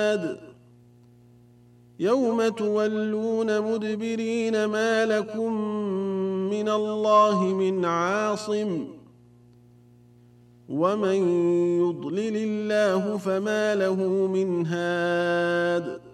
مهاد يوم تولون مدبرين ما لكم من الله من عاصم ومن يضلل الله فما له من هاد